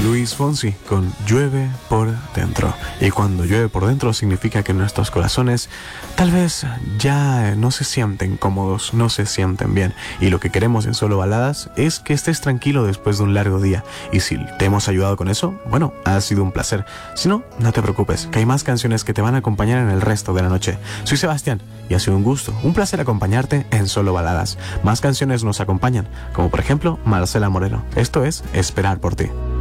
Luis Fonsi con Llueve por dentro. Y cuando llueve por dentro significa que nuestros corazones tal vez ya no se sienten cómodos, no se sienten bien. Y lo que queremos en Solo Baladas es que estés tranquilo después de un largo día. Y si te hemos ayudado con eso, bueno, ha sido un placer. Si no, no te preocupes, que hay más canciones que te van a acompañar en el resto de la noche. Soy Sebastián y ha sido un gusto, un placer acompañarte en Solo Baladas. Más canciones nos acompañan, como por ejemplo Marcela Moreno. Esto es Esperar por ti.